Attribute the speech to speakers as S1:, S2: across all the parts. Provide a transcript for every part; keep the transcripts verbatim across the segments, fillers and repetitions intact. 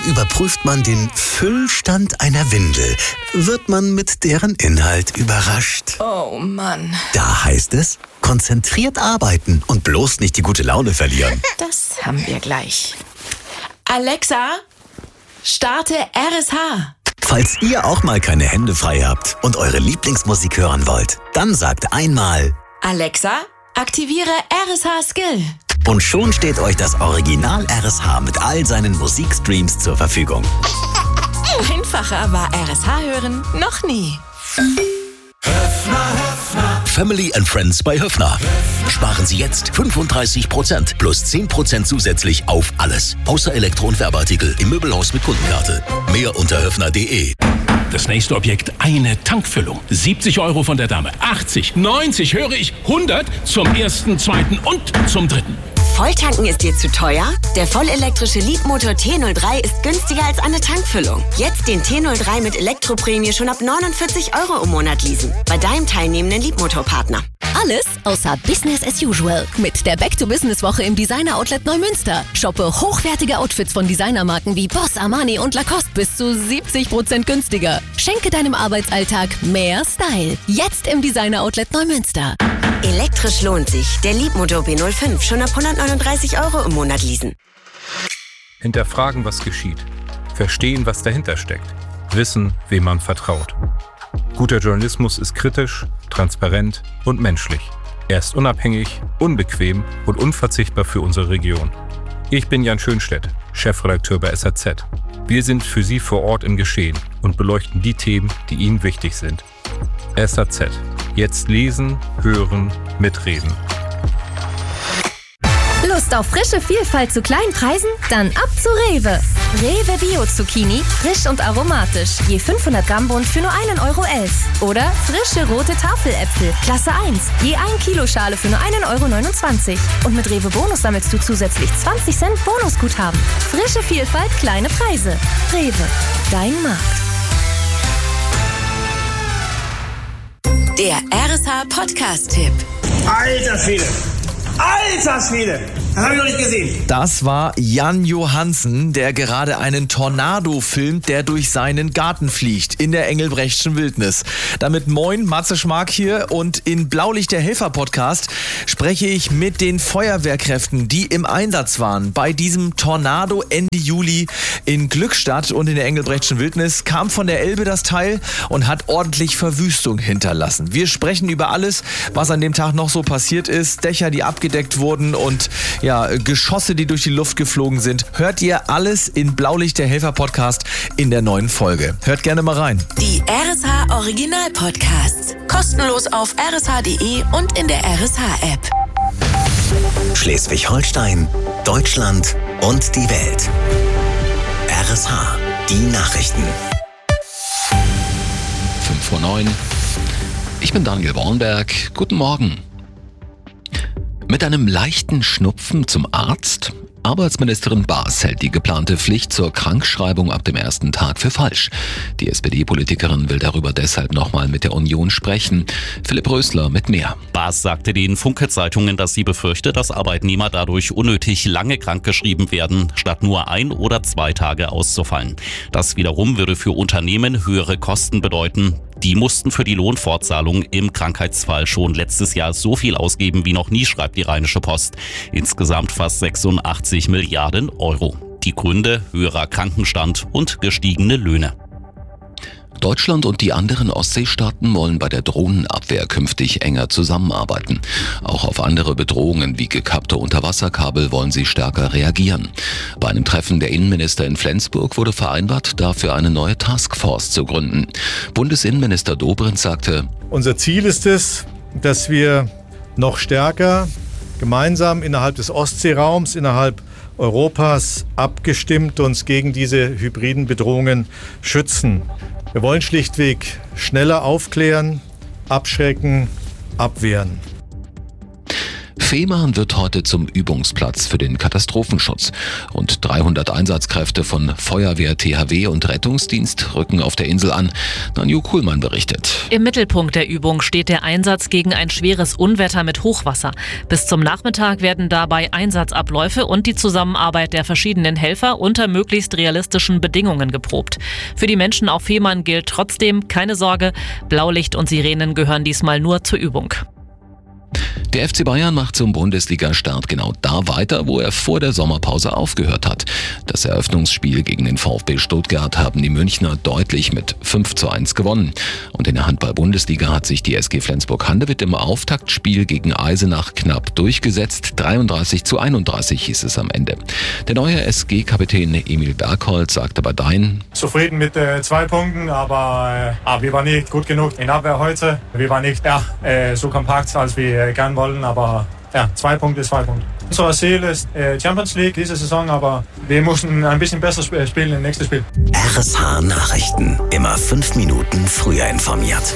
S1: überprüft man den Füllstand einer Windel, wird man mit deren Inhalt überrascht.
S2: Oh Mann.
S1: Da heißt es, konzentriert arbeiten und bloß nicht die gute Laune verlieren.
S2: Das haben wir gleich. Alexa, starte R S H.
S1: Falls ihr auch mal keine Hände frei habt und eure Lieblingsmusik hören wollt, dann sagt einmal:
S2: Alexa, aktiviere R S H Skill.
S1: Und schon steht euch das Original R S H mit all seinen Musikstreams zur Verfügung.
S2: Einfacher war R S H hören noch nie.
S3: Höfner, Höfner.
S4: Family and Friends bei Höfner. Sparen Sie jetzt fünfunddreißig Prozent plus zehn Prozent zusätzlich auf alles. Außer Elektro- und Werbeartikel im Möbelhaus mit Kundenkarte. Mehr unter höfner punkt de.
S5: Das nächste Objekt, eine Tankfüllung. siebzig Euro von der Dame. achtzig, neunzig, höre ich, hundert zum ersten, zweiten und zum dritten.
S6: Volltanken ist dir zu teuer? Der vollelektrische Leadmotor T null drei ist günstiger als eine Tankfüllung. Jetzt den T null drei mit Elektroprämie schon ab neunundvierzig Euro im Monat leasen. Bei deinem teilnehmenden Leadmotorpartner.
S7: Alles außer Business as usual. Mit der Back-to-Business-Woche im Designer-Outlet Neumünster. Shoppe hochwertige Outfits von Designermarken wie Boss, Armani und Lacoste bis zu siebzig Prozent günstiger. Schenke deinem Arbeitsalltag mehr Style. Jetzt im Designer-Outlet Neumünster.
S6: Elektrisch lohnt sich. Der Leadmotor B null fünf schon ab hundertneununddreißig Euro im Monat leasen.
S8: Hinterfragen, was geschieht. Verstehen, was dahinter steckt. Wissen, wem man vertraut. Guter Journalismus ist kritisch, transparent und menschlich. Er ist unabhängig, unbequem und unverzichtbar für unsere Region. Ich bin Jan Schönstedt, Chefredakteur bei S A Z. Wir sind für Sie vor Ort im Geschehen und beleuchten die Themen, die Ihnen wichtig sind. S A Z. Jetzt lesen, hören, mitreden.
S7: Lust auf frische Vielfalt zu kleinen Preisen? Dann ab zu Rewe. Rewe Bio-Zucchini, frisch und aromatisch. Je fünfhundert Gramm Bund für nur einen Euro elf. Oder frische rote Tafeläpfel, Klasse eins. Je ein Kilo Schale für nur einen Euro neunundzwanzig. Und mit Rewe Bonus sammelst du zusätzlich zwanzig Cent Bonusguthaben. Frische Vielfalt, kleine Preise. Rewe, dein Markt.
S2: Der R S H Podcast-Tipp.
S9: Alter Schwede! Alter Schwede! Das habe ich noch nicht gesehen.
S10: Das war Jan Johansen, der gerade einen Tornado filmt, der durch seinen Garten fliegt in der Engelbrechtschen Wildnis. Damit moin, Matze Schmark hier, und in Blaulicht der Helfer Podcast spreche ich mit den Feuerwehrkräften, die im Einsatz waren bei diesem Tornado Ende Juli in Glückstadt und in der Engelbrechtschen Wildnis. Kam von der Elbe das Teil und hat ordentlich Verwüstung hinterlassen. Wir sprechen über alles, was an dem Tag noch so passiert ist, Dächer, die abgedeckt wurden und ja, Geschosse, die durch die Luft geflogen sind. Hört ihr alles in Blaulicht der Helfer Podcast in der neuen Folge. Hört gerne mal rein.
S2: Die R S H Original Podcasts. Kostenlos auf r s h punkt de und in der R S H App.
S1: Schleswig-Holstein, Deutschland und die Welt. R S H, die Nachrichten.
S11: fünf vor neun. Ich bin Daniel Bornberg. Guten Morgen. Mit einem leichten Schnupfen zum Arzt? Arbeitsministerin Baas hält die geplante Pflicht zur Krankschreibung ab dem ersten Tag für falsch. Die S P D-Politikerin will darüber deshalb nochmal mit der Union sprechen. Philipp Rösler mit mehr.
S12: Baas sagte den Funke-Zeitungen, dass sie befürchte, dass Arbeitnehmer dadurch unnötig lange krankgeschrieben werden, statt nur ein oder zwei Tage auszufallen. Das wiederum würde für Unternehmen höhere Kosten bedeuten. Die mussten für die Lohnfortzahlung im Krankheitsfall schon letztes Jahr so viel ausgeben wie noch nie, schreibt die Rheinische Post. Insgesamt fast sechsundachtzig Milliarden Euro. Die Gründe: höherer Krankenstand und gestiegene Löhne.
S11: Deutschland und die anderen Ostseestaaten wollen bei der Drohnenabwehr künftig enger zusammenarbeiten. Auch auf andere Bedrohungen wie gekappte Unterwasserkabel wollen sie stärker reagieren. Bei einem Treffen der Innenminister in Flensburg wurde vereinbart, dafür eine neue Taskforce zu gründen. Bundesinnenminister Dobrindt sagte:
S13: Unser Ziel ist es, dass wir noch stärker gemeinsam innerhalb des Ostseeraums, innerhalb Europas abgestimmt uns gegen diese hybriden Bedrohungen schützen. Wir wollen schlichtweg schneller aufklären, abschrecken, abwehren.
S11: Fehmarn wird heute zum Übungsplatz für den Katastrophenschutz. Rund dreihundert Einsatzkräfte von Feuerwehr, T H W und Rettungsdienst rücken auf der Insel an. Nanju Kuhlmann berichtet.
S14: Im Mittelpunkt der Übung steht der Einsatz gegen ein schweres Unwetter mit Hochwasser. Bis zum Nachmittag werden dabei Einsatzabläufe und die Zusammenarbeit der verschiedenen Helfer unter möglichst realistischen Bedingungen geprobt. Für die Menschen auf Fehmarn gilt trotzdem keine Sorge, Blaulicht und Sirenen gehören diesmal nur zur Übung.
S11: Der F C Bayern macht zum Bundesliga-Start genau da weiter, wo er vor der Sommerpause aufgehört hat. Das Eröffnungsspiel gegen den VfB Stuttgart haben die Münchner deutlich mit fünf zu eins gewonnen. Und in der Handball-Bundesliga hat sich die S G Flensburg-Handewitt im Auftaktspiel gegen Eisenach knapp durchgesetzt. dreiunddreißig zu einunddreißig hieß es am Ende. Der neue S G-Kapitän Emil Bergholz sagte bei Dein:
S15: Zufrieden mit äh, zwei Punkten, aber, äh, aber wir waren nicht gut genug in Abwehr heute. Wir waren nicht ja, äh, so kompakt, als wir äh, gern wollen, aber ja, zwei Punkte ist zwei Punkte. Unser Ziel ist äh, Champions League diese Saison, aber wir müssen ein bisschen besser sp- spielen im nächsten Spiel.
S1: R S H Nachrichten. Immer fünf Minuten früher informiert.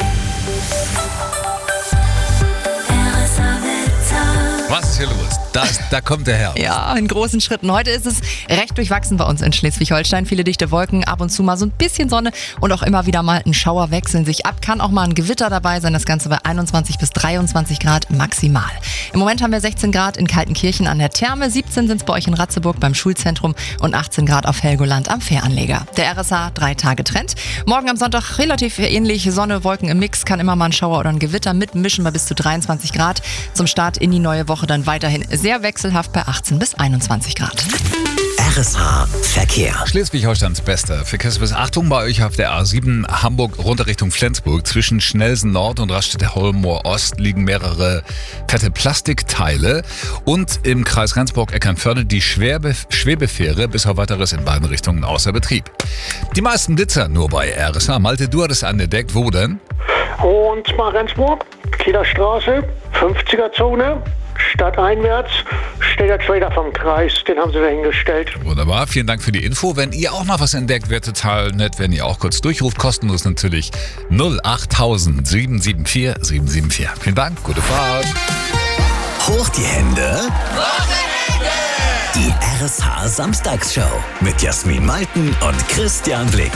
S16: Was ist hier los? Da, ist, da kommt der Herbst.
S17: Ja, in großen Schritten. Heute ist es recht durchwachsen bei uns in Schleswig-Holstein. Viele dichte Wolken, ab und zu mal so ein bisschen Sonne und auch immer wieder mal ein Schauer wechseln sich ab. Kann auch mal ein Gewitter dabei sein. Das Ganze bei einundzwanzig bis dreiundzwanzig Grad maximal. Im Moment haben wir sechzehn Grad in Kaltenkirchen an der Therme, siebzehn sind es bei euch in Ratzeburg beim Schulzentrum und achtzehn Grad auf Helgoland am Fähranleger. Der R S H drei Tage Trend. Morgen am Sonntag relativ ähnlich. Sonne, Wolken im Mix, kann immer mal ein Schauer oder ein Gewitter mitmischen bei bis zu dreiundzwanzig Grad. Zum Start in die neue Woche dann weiterhin sehr wechselhaft bei achtzehn bis einundzwanzig Grad.
S1: R S H Verkehr.
S16: Schleswig-Holsteins bester Verkehrsservice. Achtung bei euch auf der A sieben Hamburg runter Richtung Flensburg. Zwischen Schnelsen Nord und Raststätte-Holmoor Ost liegen mehrere fette Plastikteile. Und im Kreis Rendsburg-Eckernförde die Schwebe- Schwebefähre bis auf weiteres in beiden Richtungen außer Betrieb. Die meisten Blitzer nur bei R S H. Malte, du hattest angedeckt. Wo denn?
S18: Und mal Rendsburg, Kieler Straße, fünfziger Zone. Stadteinwärts steht der Trader vom Kreis, den haben sie da hingestellt.
S16: Wunderbar, vielen Dank für die Info. Wenn ihr auch mal was entdeckt, wäre total nett, wenn ihr auch kurz durchruft. Kostenlos natürlich null achttausend sieben sieben vier sieben sieben vier. Vielen Dank, gute Fahrt.
S1: Hoch die Hände. Die R S H Samstagsshow mit Jasmin Malten und Christian Blick.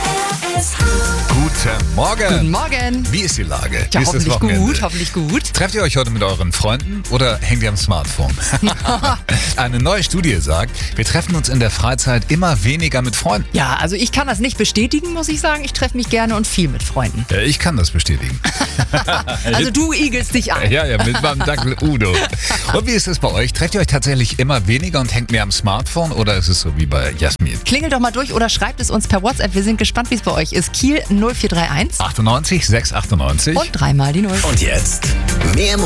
S16: Guten Morgen.
S17: Guten Morgen.
S16: Wie ist die Lage?
S17: Ja,
S16: Wie ist
S17: hoffentlich
S16: das Wochenende?
S17: gut, hoffentlich gut.
S16: Trefft ihr euch heute mit euren Freunden oder hängt ihr am Smartphone? Eine neue Studie sagt, wir treffen uns in der Freizeit immer weniger mit Freunden.
S17: Ja, also ich kann das nicht bestätigen, muss ich sagen. Ich treffe mich gerne und viel mit Freunden.
S16: Ja, ich kann das bestätigen.
S17: Also du igelst dich ein.
S16: Ja, ja, mit meinem Dackel Udo. Und wie ist es bei euch? Trefft ihr euch tatsächlich immer weniger und hängt mehr am Smartphone oder ist es so wie bei Jasmin?
S17: Klingelt doch mal durch oder schreibt es uns per WhatsApp. Wir sind gespannt, wie es bei euch ist. Kiel null vier drei eins
S16: achtundneunzig sechs achtundneunzig
S17: und dreimal die null.
S1: Und jetzt mehr